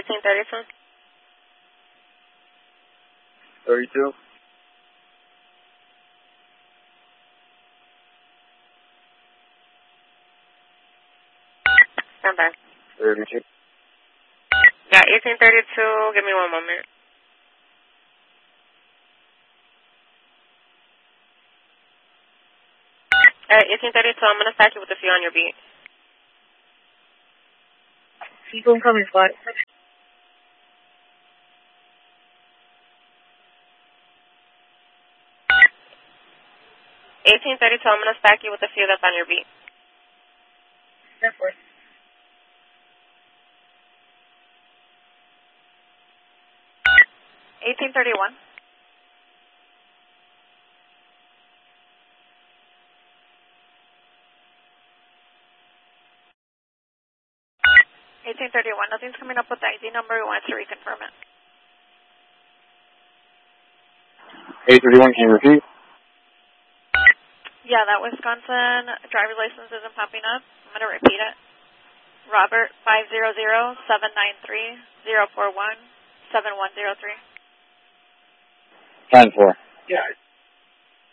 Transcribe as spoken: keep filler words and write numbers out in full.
eighteen thirty-two. thirty-two. Stand by. thirty-two. Yeah, eighteen thirty-two. Give me one moment. Alright, eighteen thirty-two, I'm going to stack you with a few on your beat. People incoming squad. eighteen thirty-two, I'm going to stack you with a few that's on your beat. That's worse. eighteen thirty-one. eighteen thirty-one, nothing's coming up with the I D number. We want to reconfirm it. eight thirty-one, can you repeat? Yeah, that Wisconsin driver's license isn't popping up. I'm going to repeat it. Robert, five zero zero, seven nine three, zero four one, seven one zero three. ten four. Yeah.